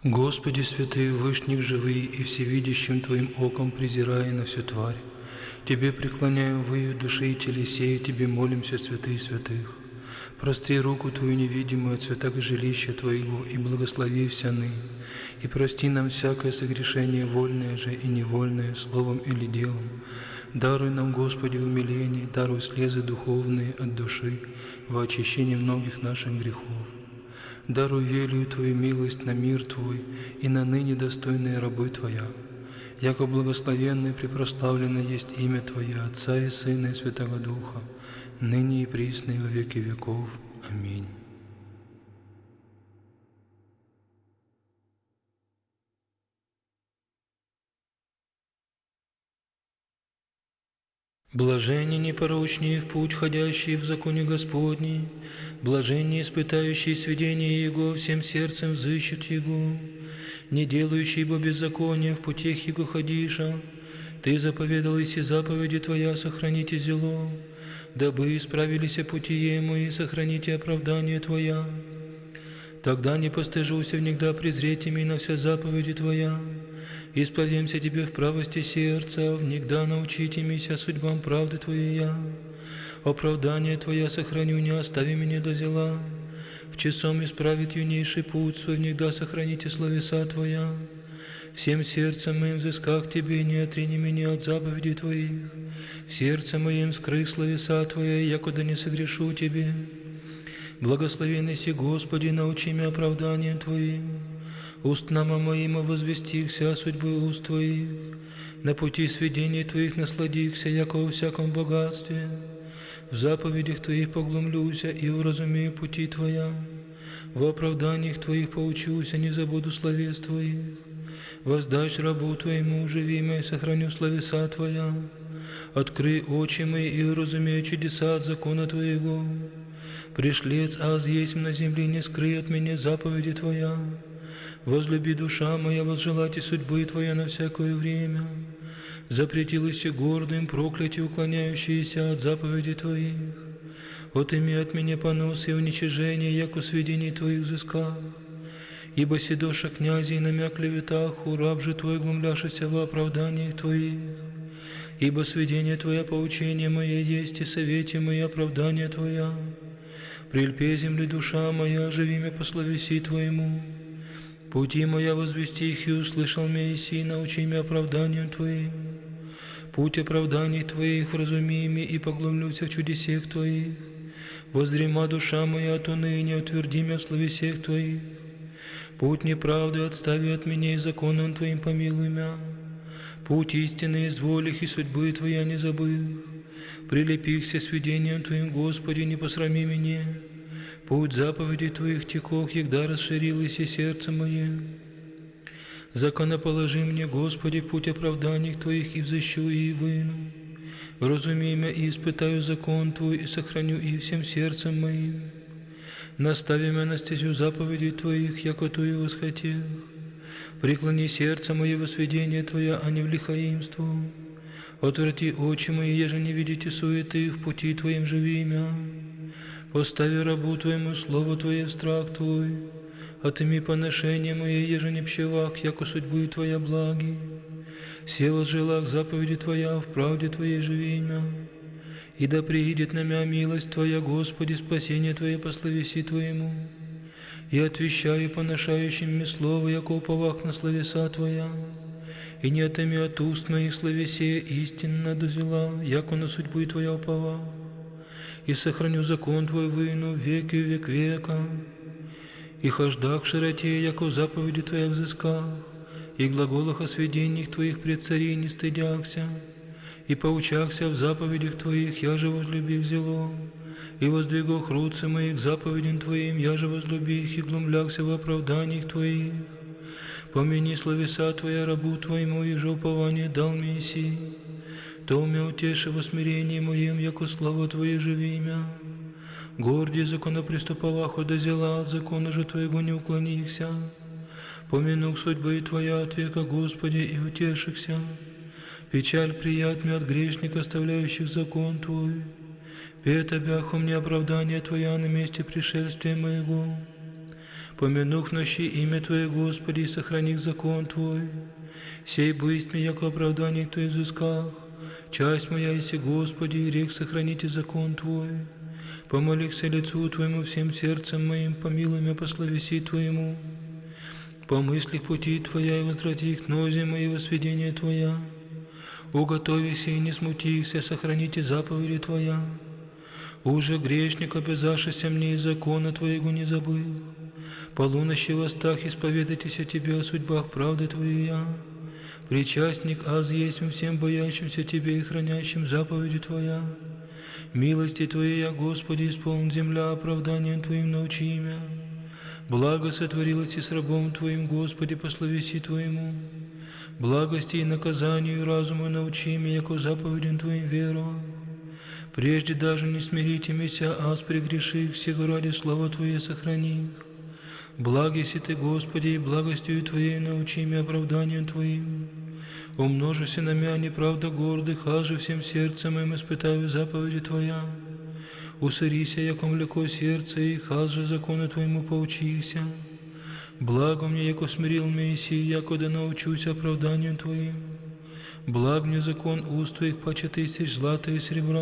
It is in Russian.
Господи, святый, вышних живые и всевидящим Твоим оком презирая на всю тварь, Тебе преклоняем выю души и телесея, Тебе молимся, святый святых. Прости руку Твою невидимую от святого жилища Твоего и благослови вся ныне, и прости нам всякое согрешение, вольное же и невольное, словом или делом. Даруй нам, Господи, умиление, даруй слезы духовные от души во очищение многих наших грехов. Даруй велию Твою милость на мир Твой и на ныне достойные рабы Твоя. Яко благословенное и препрославлено есть имя Твое, Отца и Сына и Святого Духа, ныне и присно и во веки веков. Аминь. Блаженни непорочнее в путь, ходящие в законе Господней, блаженни испытающие сведения Его, всем сердцем взыщут Его, не делающие бо беззакония в путях Его ходиша. Ты заповедал и заповеди Твоя сохраните зело, дабы исправились пути мои, сохраните оправдание Твоя. Тогда не постыжуся внегда презреть ими на вся заповеди Твоя. Исповемся Тебе в правости сердца, внегда научите мися судьбам правды Твоей я. Оправдание Твоя сохраню, не остави меня до зела. В часом исправит юнейший путь свой, внегда сохраните словеса Твоя. Всем сердцем моим взысках Тебе, не отрини меня от заповедей Твоих. В сердце моем скрых словеса Твоя, якуда не согрешу Тебе. Благословенный си, Господи, научи меня оправданием Твоим. Устнама моим возвестихся судьбы уст Твоих. На пути сведений Твоих насладихся, яко во всяком богатстве. В заповедях Твоих поглумлюся и уразумею пути Твоя. В оправданиях Твоих поучуся, не забуду словес Твоих. Воздашь рабу Твоему, живи меня, и сохраню словеса Твоя. Открый очи мои и уразумею чудеса от закона Твоего. Пришлец аз есть на земле, не скрый от меня заповеди Твоя. Возлюби душа моя, возжелайте судьбы Твоя на всякое время. Запретилось и гордым проклятие, уклоняющиеся от заповедей Твоих. Отыми от меня понос и уничижение, яко сведений Твоих взысках. Ибо седоша князей намя клеветах, раб же Твой глумляшися во оправданиях Твоих. Ибо сведение Твоя поучение мое есть, и совете мои оправдание Твоя. Прильпе земли душа моя, живи меня по словеси Твоему. Пути моя возвести их, и услышал меня Иси, научи меня оправданием Твоим. Путь оправданий Твоих вразуми ми, и поглумлюся в чудесех Твоих. Воздрема душа моя от уныния, утверди меня в словесех Твоих. Путь неправды отстави от меня, и законом Твоим помилуй меня. Путь истины изволих, и судьбы Твоя не забыл. Прилепихся сведением Твоим, Господи, не посрами меня. Путь заповедей Твоих текох, егда расширилось и сердце мое. Законоположи мне, Господи, путь оправданий Твоих, и взыщу и выну. Вразуми меня и испытаю закон Твой, и сохраню и всем сердцем моим. Настави меня на стезю заповедей Твоих, яко Ту и восхотел. Преклони сердце мое во сведение Твоя, а не в лихаимство. Отврати очи мои, еже не видите суеты, в пути Твоим живи мя. Постави рабу Твоему слово Твое в страх Твой. Отыми поношение мое, еже не пщевах, яко судьбы Твоя благи. Се возжелах заповеди Твоя, в правде Твоей живи мя. И да приидет на мя милость Твоя, Господи, спасение Твое по словеси Твоему. И отвещаю поношающим мне слово, яко уповах на словеса Твоя. И не отыми от уст моих словесе истинно дозела, яко на судьбу Твоя упова. И сохраню закон Твой выну веки век века. И хожда к широте, яко заповеди Твоя взысках, и глаголах о сведениях Твоих пред царей не стыдяхся, и поучахся в заповедях Твоих, я же возлюбих зело, и воздвигох руцы моих заповедям Твоим, я же возлюбих, и глумлякся в оправданиях Твоих. Помяни словеса Твоя рабу Твоему, и же упование дал мне Иси. То меня утеши во смирении моем, яко слава Твое живи мя. Горди законоприступовах одозела, от закона же Твоего не уклонихся. Помянух судьбы Твоя от века, Господи, и утешихся. Печаль прият мне от грешника, оставляющих закон Твой. Пет обяху мне оправдание Твоя на месте пришествия моего. Помянув нощи имя Твое, Господи, и сохраних закон Твой. Сей бысть мне, яко оправдание Твое взысках. Часть моя, еси, Господи, и рек сохраните закон Твой. Помолихся лицу Твоему всем сердцем моим, помилуй меня по словеси Твоему. Помыслих пути Твоя, и возврати к нозе мои во сведения Твоя. Уготовися и не смутихся, сохраните заповеди Твоя. Уже грешник, обязавшийся мне, из закона Твоего не забыл. Полуночи востах исповедайтесь о Тебе, о судьбах правды Твоей я. Причастник аз есть всем боящимся Тебе и хранящим заповеди Твоя. Милости Твоей я, Господи, исполн земля, оправданием Твоим научи меня. Благо сотворилось и с рабом Твоим, Господи, по словеси Твоему. Благости и наказанию и разуму научи меня, яко заповедям Твоим веровал. Прежде даже не смирите меня, аз прегреших, сего ради слова Твое сохрани их. Благ еси Ты, Господи, и благостью Твоей научи меня оправданием Твоим. Умножися на меня неправда гордых, аже всем сердцем им испытаю заповеди Твоя. Усырися, яко млеко сердце их, аз же закону Твоему поучихся. Благо мне, яко смирил меня иси, яко да научусь оправданием Твоим. Благ мне закон уст Твоих, паче тысяч злата и серебра.